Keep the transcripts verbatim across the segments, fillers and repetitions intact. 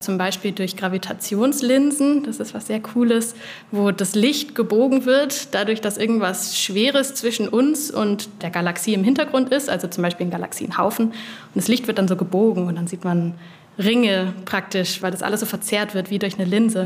Zum Beispiel durch Gravitationslinsen, das ist was sehr Cooles, wo das Licht gebogen wird, dadurch, dass irgendwas Schweres zwischen uns und der Galaxie im Hintergrund ist, also zum Beispiel ein Galaxienhaufen. Und das Licht wird dann so gebogen und dann sieht man Ringe praktisch, weil das alles so verzerrt wird wie durch eine Linse.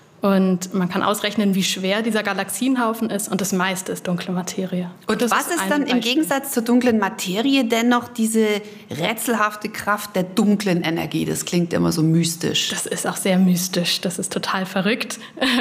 Und man kann ausrechnen, wie schwer dieser Galaxienhaufen ist. Und das meiste ist dunkle Materie. Und was ist, ist dann Beispiel. Im Gegensatz zur dunklen Materie dennoch diese rätselhafte Kraft der dunklen Energie? Das klingt immer so mystisch. Das ist auch sehr mystisch. Das ist total verrückt.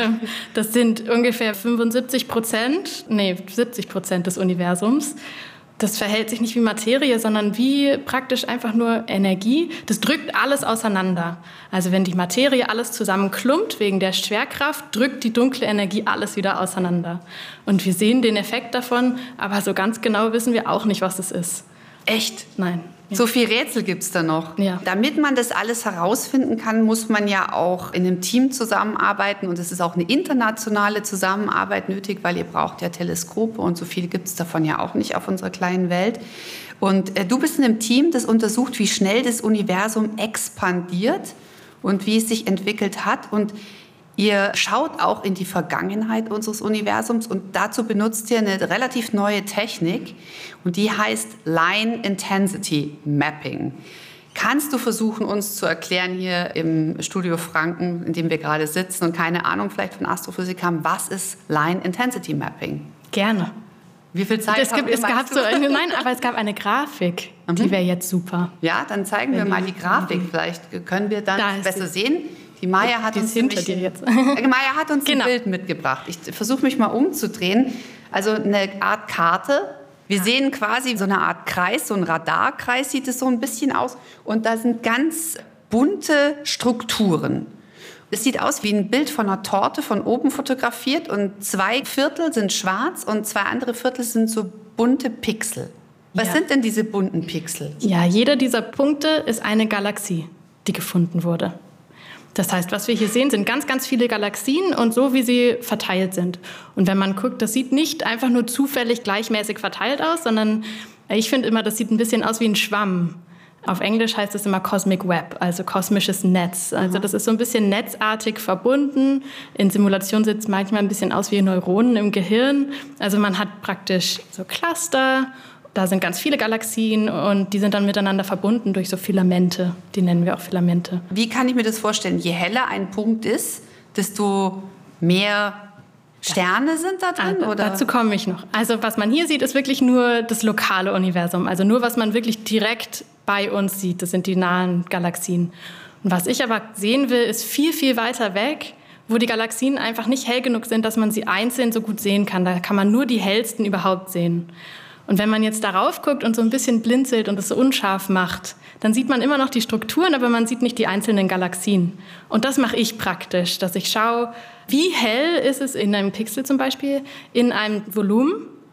Das sind ungefähr fünfundsiebzig Prozent, nee, siebzig Prozent des Universums. Das verhält sich nicht wie Materie, sondern wie praktisch einfach nur Energie. Das drückt alles auseinander. Also wenn die Materie alles zusammenklumpt wegen der Schwerkraft, drückt die dunkle Energie alles wieder auseinander. Und wir sehen den Effekt davon, aber so ganz genau wissen wir auch nicht, was es ist. Echt? Nein. Ja. So viel Rätsel gibt es da noch. Ja. Damit man das alles herausfinden kann, muss man ja auch in einem Team zusammenarbeiten. Und es ist auch eine internationale Zusammenarbeit nötig, weil ihr braucht ja Teleskope und so viel gibt es davon ja auch nicht auf unserer kleinen Welt. Und äh, du bist in einem Team, das untersucht, wie schnell das Universum expandiert und wie es sich entwickelt hat. Und ihr schaut auch in die Vergangenheit unseres Universums und dazu benutzt ihr eine relativ neue Technik und die heißt Line Intensity Mapping. Kannst du versuchen, uns zu erklären hier im Studio Franken, in dem wir gerade sitzen und keine Ahnung vielleicht von Astrophysik haben, was ist Line Intensity Mapping? Gerne. Wie viel Zeit es haben gibt, wir, es gab so eine, Nein, aber es gab eine Grafik, mhm. die wäre jetzt super. Ja, dann zeigen wir mal die Grafik. Vielleicht können wir dann da besser sehen. Die Maya hat, uns hinter dir jetzt. Maya hat uns genau. ein Bild mitgebracht. Ich versuche mich mal umzudrehen. Also eine Art Karte. Wir sehen quasi so eine Art Kreis, so ein Radarkreis sieht es so ein bisschen aus. Und da sind ganz bunte Strukturen. Es sieht aus wie ein Bild von einer Torte von oben fotografiert. Und zwei Viertel sind schwarz und zwei andere Viertel sind so bunte Pixel. Was ja. sind denn diese bunten Pixel? Ja, jeder dieser Punkte ist eine Galaxie, die gefunden wurde. Das heißt, was wir hier sehen, sind ganz, ganz viele Galaxien und so, wie sie verteilt sind. Und wenn man guckt, das sieht nicht einfach nur zufällig gleichmäßig verteilt aus, sondern ich finde immer, das sieht ein bisschen aus wie ein Schwamm. Auf Englisch heißt es immer Cosmic Web, also kosmisches Netz. Also das ist so ein bisschen netzartig verbunden. In Simulationen sieht es manchmal ein bisschen aus wie Neuronen im Gehirn. Also man hat praktisch so Cluster. Da sind ganz viele Galaxien und die sind dann miteinander verbunden durch so Filamente. Die nennen wir auch Filamente. Wie kann ich mir das vorstellen? Je heller ein Punkt ist, desto mehr Sterne sind da drin? Ah, oder? Dazu komme ich noch. Also was man hier sieht, ist wirklich nur das lokale Universum. Also nur, was man wirklich direkt bei uns sieht. Das sind die nahen Galaxien. Und was ich aber sehen will, ist viel, viel weiter weg, wo die Galaxien einfach nicht hell genug sind, dass man sie einzeln so gut sehen kann. Da kann man nur die hellsten überhaupt sehen. Und wenn man jetzt darauf guckt und so ein bisschen blinzelt und es so unscharf macht, dann sieht man immer noch die Strukturen, aber man sieht nicht die einzelnen Galaxien. Und das mache ich praktisch, dass ich schaue, wie hell ist es in einem Pixel zum Beispiel, in einem Volumen.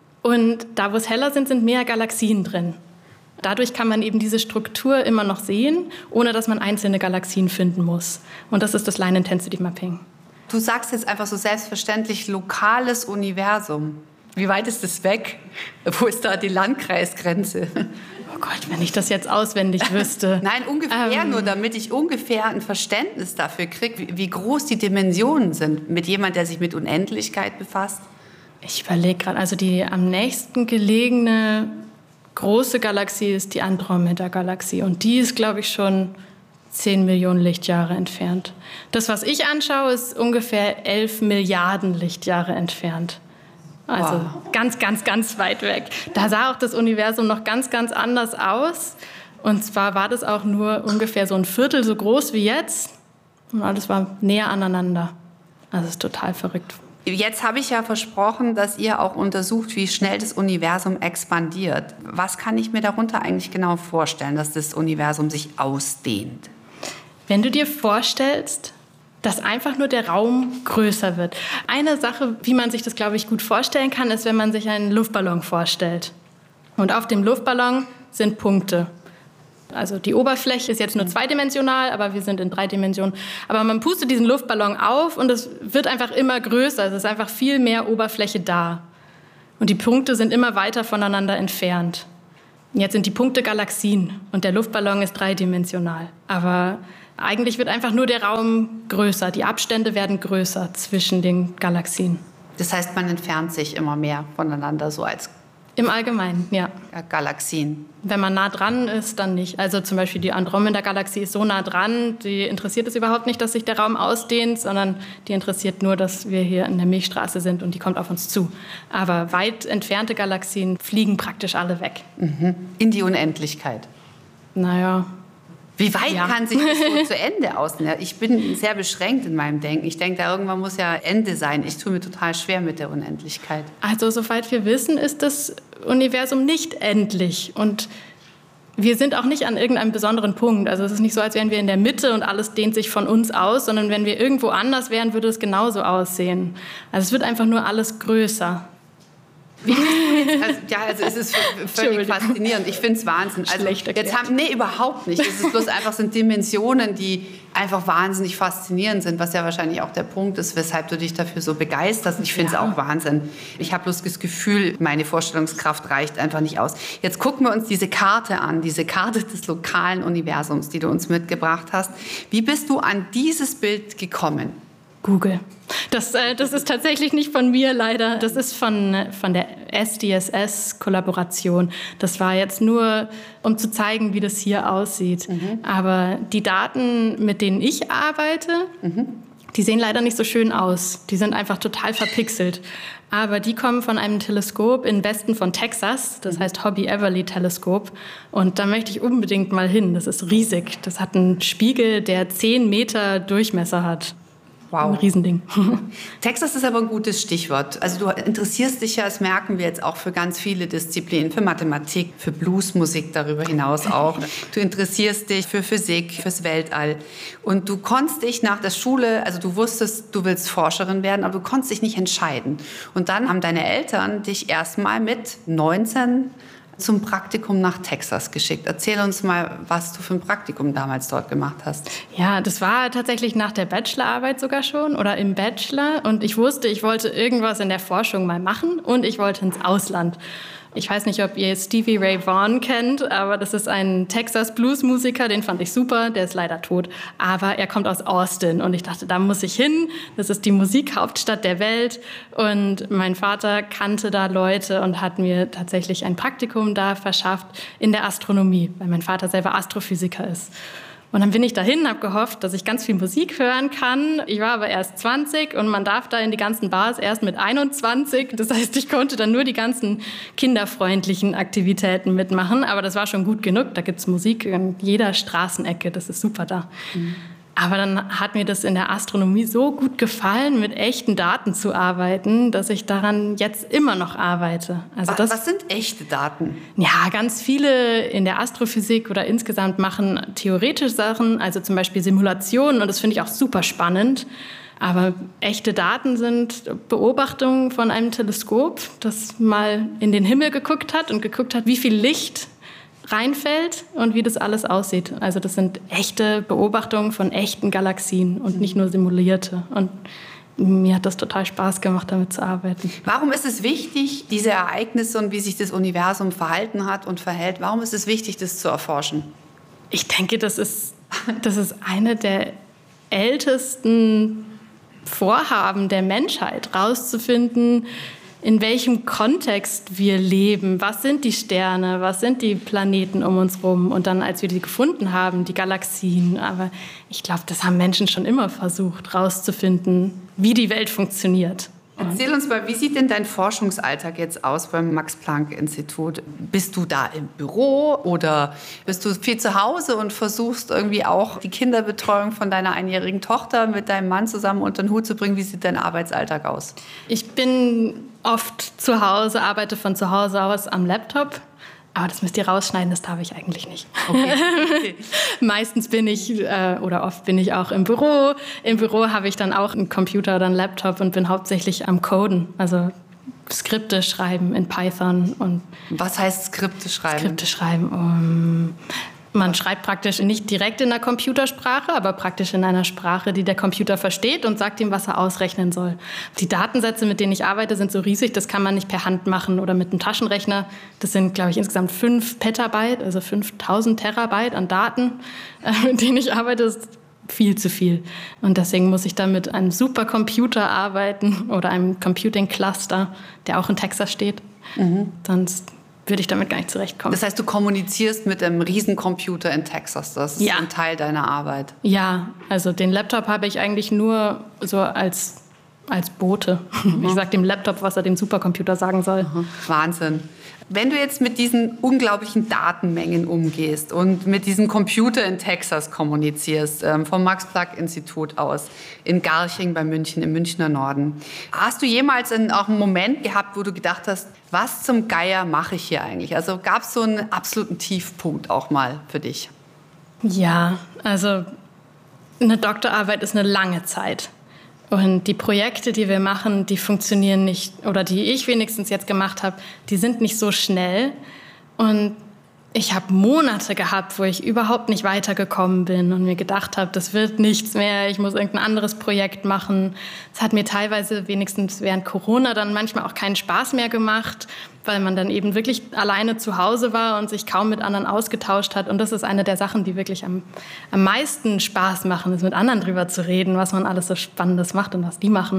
Und da, wo es heller sind, sind mehr Galaxien drin. Dadurch kann man eben diese Struktur immer noch sehen, ohne dass man einzelne Galaxien finden muss. Und das ist das Line Intensity Mapping. Du sagst jetzt einfach so selbstverständlich lokales Universum. Wie weit ist es weg? Wo ist da die Landkreisgrenze? Oh Gott, wenn ich das jetzt auswendig wüsste. Nein, ungefähr ähm, nur, damit ich ungefähr ein Verständnis dafür kriege, wie, wie groß die Dimensionen sind mit jemand, der sich mit Unendlichkeit befasst. Ich überlege gerade, also die am nächsten gelegene große Galaxie ist die Andromeda-Galaxie. Und die ist, glaube ich, schon zehn Millionen Lichtjahre entfernt. Das, was ich anschaue, ist ungefähr elf Milliarden Lichtjahre entfernt. Also wow. ganz, ganz, ganz weit weg. Da sah auch das Universum noch ganz, ganz anders aus. Und zwar war das auch nur ungefähr so ein Viertel so groß wie jetzt. Und alles war näher aneinander. Also es ist total verrückt. Jetzt habe ich ja versprochen, dass ihr auch untersucht, wie schnell das Universum expandiert. Was kann ich mir darunter eigentlich genau vorstellen, dass das Universum sich ausdehnt? Wenn du dir vorstellst, dass einfach nur der Raum größer wird. Eine Sache, wie man sich das, glaube ich, gut vorstellen kann, ist, wenn man sich einen Luftballon vorstellt. Und auf dem Luftballon sind Punkte. Also die Oberfläche ist jetzt nur zweidimensional, aber wir sind in drei Dimensionen. Aber man pustet diesen Luftballon auf und es wird einfach immer größer. Es ist einfach viel mehr Oberfläche da. Und die Punkte sind immer weiter voneinander entfernt. Jetzt sind die Punkte Galaxien und der Luftballon ist dreidimensional. Aber Eigentlich wird einfach nur der Raum größer. Die Abstände werden größer zwischen den Galaxien. Das heißt, man entfernt sich immer mehr voneinander, so als Im Allgemeinen, ja. Galaxien. Wenn man nah dran ist, dann nicht. Also zum Beispiel die Andromeda-Galaxie ist so nah dran, die interessiert es überhaupt nicht, dass sich der Raum ausdehnt, sondern die interessiert nur, dass wir hier in der Milchstraße sind und die kommt auf uns zu. Aber weit entfernte Galaxien fliegen praktisch alle weg. Mhm. In die Unendlichkeit. Naja. Wie weit ja. kann sich das so zu Ende ausdehnen? Ich bin sehr beschränkt in meinem Denken. Ich denke, da irgendwann muss ja Ende sein. Ich tue mir total schwer mit der Unendlichkeit. Also soweit wir wissen, ist das Universum nicht endlich. Und wir sind auch nicht an irgendeinem besonderen Punkt. Also es ist nicht so, als wären wir in der Mitte und alles dehnt sich von uns aus, sondern wenn wir irgendwo anders wären, würde es genauso aussehen. Also es wird einfach nur alles größer. Wie also, ja, also es ist völlig faszinierend. Ich finde es Wahnsinn. Also jetzt haben, nee, überhaupt nicht. Es ist bloß einfach sind Dimensionen, die einfach wahnsinnig faszinierend sind, was ja wahrscheinlich auch der Punkt ist, weshalb du dich dafür so begeisterst. Ich finde es ja. auch Wahnsinn. Ich habe bloß das Gefühl, meine Vorstellungskraft reicht einfach nicht aus. Jetzt gucken wir uns diese Karte an, diese Karte des lokalen Universums, die du uns mitgebracht hast. Wie bist du an dieses Bild gekommen? Google. Das, äh, das ist tatsächlich nicht von mir leider. Das ist von, von der S D S S-Kollaboration. Das war jetzt nur, um zu zeigen, wie das hier aussieht. Mhm. Aber die Daten, mit denen ich arbeite, mhm. die sehen leider nicht so schön aus. Die sind einfach total verpixelt. Aber die kommen von einem Teleskop im Westen von Texas. Das heißt Hobby-Everly-Teleskop. Und da möchte ich unbedingt mal hin. Das ist riesig. Das hat einen Spiegel, der zehn Meter Durchmesser hat. Wow. Ein Riesending. Texas ist aber ein gutes Stichwort. Also du interessierst dich ja, das merken wir jetzt auch, für ganz viele Disziplinen, für Mathematik, für Bluesmusik darüber hinaus auch. Du interessierst dich für Physik, fürs Weltall. Und du konntest dich nach der Schule, also du wusstest, du willst Forscherin werden, aber du konntest dich nicht entscheiden. Und dann haben deine Eltern dich erst mal mit neunzehn zum Praktikum nach Texas geschickt. Erzähl uns mal, was du für ein Praktikum damals dort gemacht hast. Ja, das war tatsächlich nach der Bachelorarbeit sogar schon oder im Bachelor. Und ich wusste, ich wollte irgendwas in der Forschung mal machen und ich wollte ins Ausland. Ich weiß nicht, ob ihr Stevie Ray Vaughan kennt, aber das ist ein Texas-Blues-Musiker, den fand ich super, der ist leider tot. Aber er kommt aus Austin und ich dachte, da muss ich hin. Das ist die Musikhauptstadt der Welt und mein Vater kannte da Leute und hat mir tatsächlich ein Praktikum da verschafft in der Astronomie, weil mein Vater selber Astrophysiker ist. Und dann bin ich dahin, habe gehofft, dass ich ganz viel Musik hören kann. Ich war aber erst zwanzig und man darf da in die ganzen Bars erst mit einundzwanzig. Das heißt, ich konnte dann nur die ganzen kinderfreundlichen Aktivitäten mitmachen. Aber das war schon gut genug. Da gibt's Musik in jeder Straßenecke. Das ist super da. Mhm. Aber dann hat mir das in der Astronomie so gut gefallen, mit echten Daten zu arbeiten, dass ich daran jetzt immer noch arbeite. Also was, das, was sind echte Daten? Ja, ganz viele in der Astrophysik oder insgesamt machen theoretische Sachen, also zum Beispiel Simulationen. Und das finde ich auch super spannend. Aber echte Daten sind Beobachtungen von einem Teleskop, das mal in den Himmel geguckt hat und geguckt hat, wie viel Licht reinfällt und wie das alles aussieht. Also das sind echte Beobachtungen von echten Galaxien und nicht nur simulierte. Und mir hat das total Spaß gemacht, damit zu arbeiten. Warum ist es wichtig, diese Ereignisse und wie sich das Universum verhalten hat und verhält, warum ist es wichtig, das zu erforschen? Ich denke, das ist, das ist eine der ältesten Vorhaben der Menschheit, rauszufinden, in welchem Kontext wir leben. Was sind die Sterne? Was sind die Planeten um uns rum? Und dann, als wir die gefunden haben, die Galaxien. Aber ich glaube, das haben Menschen schon immer versucht, rauszufinden, wie die Welt funktioniert. Erzähl uns mal, wie sieht denn dein Forschungsalltag jetzt aus beim Max-Planck-Institut? Bist du da im Büro oder bist du viel zu Hause und versuchst irgendwie auch die Kinderbetreuung von deiner einjährigen Tochter mit deinem Mann zusammen unter den Hut zu bringen? Wie sieht dein Arbeitsalltag aus? Ich bin oft zu Hause, arbeite von zu Hause aus am Laptop. Aber das müsst ihr rausschneiden, das darf ich eigentlich nicht. Okay. Okay. Meistens bin ich, äh, oder oft bin ich auch im Büro. Im Büro habe ich dann auch einen Computer oder einen Laptop und bin hauptsächlich am Coden. Also Skripte schreiben in Python. Und was heißt Skripte schreiben? Skripte schreiben, um... Man schreibt praktisch nicht direkt in der Computersprache, aber praktisch in einer Sprache, die der Computer versteht und sagt ihm, was er ausrechnen soll. Die Datensätze, mit denen ich arbeite, sind so riesig, das kann man nicht per Hand machen oder mit einem Taschenrechner. Das sind, glaube ich, insgesamt fünf Petabyte, also fünftausend Terabyte an Daten, mit denen ich arbeite. Das ist viel zu viel. Und deswegen muss ich da mit einem Supercomputer arbeiten oder einem Computing Cluster, der auch in Texas steht. Mhm. Sonst würde ich damit gar nicht zurechtkommen. Das heißt, du kommunizierst mit einem Riesencomputer in Texas. Das ist ja ein Teil deiner Arbeit. Ja, also den Laptop habe ich eigentlich nur so als, als Bote. Mhm. Ich sage dem Laptop, was er dem Supercomputer sagen soll. Mhm. Wahnsinn. Wenn du jetzt mit diesen unglaublichen Datenmengen umgehst und mit diesem Computer in Texas kommunizierst, ähm, vom Max-Planck-Institut aus, in Garching bei München, im Münchner Norden, hast du jemals einen, auch einen Moment gehabt, wo du gedacht hast, was zum Geier mache ich hier eigentlich? Also gab es so einen absoluten Tiefpunkt auch mal für dich? Ja, also eine Doktorarbeit ist eine lange Zeit. Und die Projekte, die wir machen, die funktionieren nicht, oder die ich wenigstens jetzt gemacht habe, die sind nicht so schnell. Und ich habe Monate gehabt, wo ich überhaupt nicht weitergekommen bin und mir gedacht habe, das wird nichts mehr, ich muss irgendein anderes Projekt machen. Es hat mir teilweise wenigstens während Corona dann manchmal auch keinen Spaß mehr gemacht, weil man dann eben wirklich alleine zu Hause war und sich kaum mit anderen ausgetauscht hat. Und das ist eine der Sachen, die wirklich am, am meisten Spaß machen, ist mit anderen drüber zu reden, was man alles so Spannendes macht und was die machen.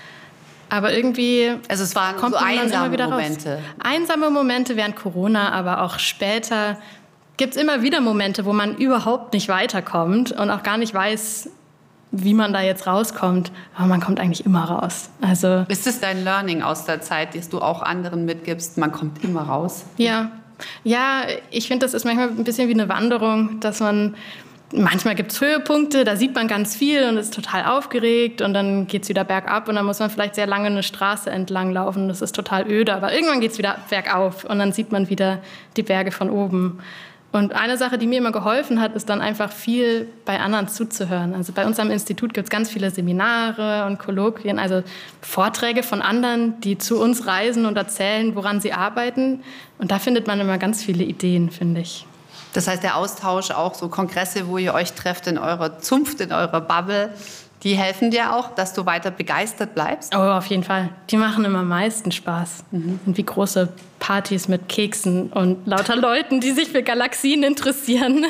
Aber irgendwie also es waren kommt so man dann einsame immer wieder Momente. Raus. Einsame Momente während Corona, aber auch später gibt es immer wieder Momente, wo man überhaupt nicht weiterkommt und auch gar nicht weiß, wie man da jetzt rauskommt. Aber man kommt eigentlich immer raus. Also ist es dein Learning aus der Zeit, das du auch anderen mitgibst? Man kommt immer raus? Ja, ja, ich finde, das ist manchmal ein bisschen wie eine Wanderung, dass man manchmal gibt es Höhepunkte, da sieht man ganz viel und ist total aufgeregt und dann geht es wieder bergab und dann muss man vielleicht sehr lange eine Straße entlang laufen. Das ist total öde, aber irgendwann geht es wieder bergauf und dann sieht man wieder die Berge von oben. Und eine Sache, die mir immer geholfen hat, ist dann einfach viel bei anderen zuzuhören. Also bei uns am Institut gibt es ganz viele Seminare und Kolloquien, also Vorträge von anderen, die zu uns reisen und erzählen, woran sie arbeiten. Und da findet man immer ganz viele Ideen, finde ich. Das heißt, der Austausch, auch so Kongresse, wo ihr euch trefft in eurer Zunft, in eurer Bubble, die helfen dir auch, dass du weiter begeistert bleibst? Oh, auf jeden Fall. Die machen immer am meisten Spaß. Mhm. Und wie große Partys mit Keksen und lauter Leuten, die sich für Galaxien interessieren.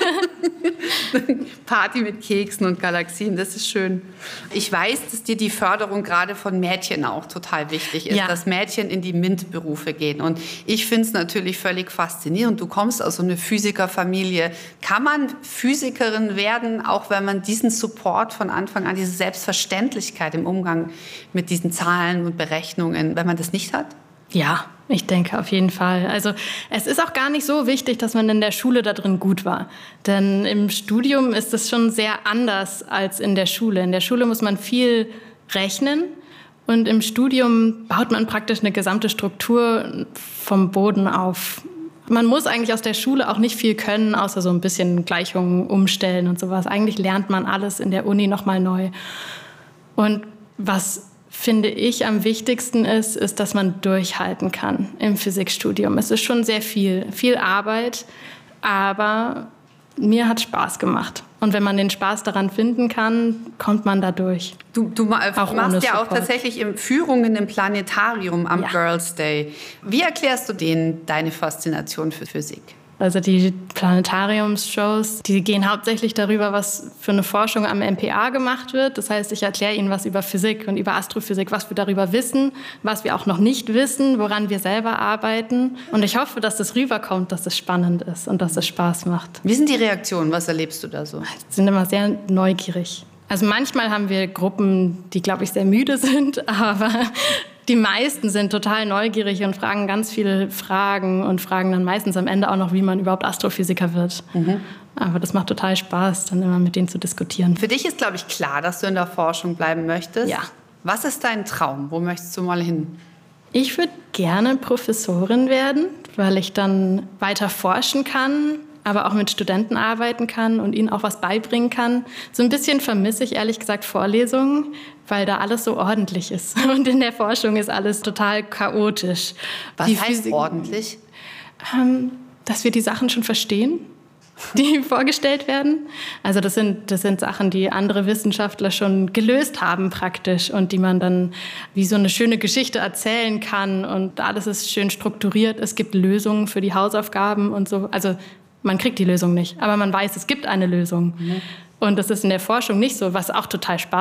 Party mit Keksen und Galaxien, das ist schön. Ich weiß, dass dir die Förderung gerade von Mädchen auch total wichtig ist, ja. Dass Mädchen in die MINT-Berufe gehen. Und ich finde es natürlich völlig faszinierend. Du kommst aus so einer Physikerfamilie. Kann man Physikerin werden, auch wenn man diesen Support von Anfang an, diese Selbstverständlichkeit im Umgang mit diesen Zahlen und Berechnungen, wenn man das nicht hat? Ja, ich denke auf jeden Fall. Also es ist auch gar nicht so wichtig, dass man in der Schule da drin gut war. Denn im Studium ist es schon sehr anders als in der Schule. In der Schule muss man viel rechnen und im Studium baut man praktisch eine gesamte Struktur vom Boden auf. Man muss eigentlich aus der Schule auch nicht viel können, außer so ein bisschen Gleichungen umstellen und sowas. Eigentlich lernt man alles in der Uni nochmal neu. Und was finde ich am wichtigsten ist, ist, dass man durchhalten kann im Physikstudium. Es ist schon sehr viel, viel Arbeit, aber mir hat Spaß gemacht. Und wenn man den Spaß daran finden kann, kommt man da durch. Du, du machst ja auch tatsächlich Führungen im Planetarium am ja. Girls' Day. Wie erklärst du denen deine Faszination für Physik? Also die Planetariumsshows, die gehen hauptsächlich darüber, was für eine Forschung am M P A gemacht wird. Das heißt, ich erkläre ihnen was über Physik und über Astrophysik, was wir darüber wissen, was wir auch noch nicht wissen, woran wir selber arbeiten. Und ich hoffe, dass das rüberkommt, dass es spannend ist und dass es Spaß macht. Wie sind die Reaktionen? Was erlebst du da so? Sie sind immer sehr neugierig. Also manchmal haben wir Gruppen, die, glaube ich, sehr müde sind, aber die meisten sind total neugierig und fragen ganz viele Fragen und fragen dann meistens am Ende auch noch, wie man überhaupt Astrophysiker wird. Mhm. Aber das macht total Spaß, dann immer mit denen zu diskutieren. Für dich ist, glaube ich, klar, dass du in der Forschung bleiben möchtest. Ja. Was ist dein Traum? Wo möchtest du mal hin? Ich würde gerne Professorin werden, weil ich dann weiter forschen kann, aber auch mit Studenten arbeiten kann und ihnen auch was beibringen kann. So ein bisschen vermisse ich ehrlich gesagt Vorlesungen, weil da alles so ordentlich ist. Und in der Forschung ist alles total chaotisch. Was die heißt Physik, ordentlich? Ähm, dass wir die Sachen schon verstehen, die vorgestellt werden. Also das sind, das sind Sachen, die andere Wissenschaftler schon gelöst haben praktisch und die man dann wie so eine schöne Geschichte erzählen kann und alles ist schön strukturiert. Es gibt Lösungen für die Hausaufgaben und so. Also man kriegt die Lösung nicht, aber man weiß, es gibt eine Lösung. Mhm. Und das ist in der Forschung nicht so, was auch total Spaß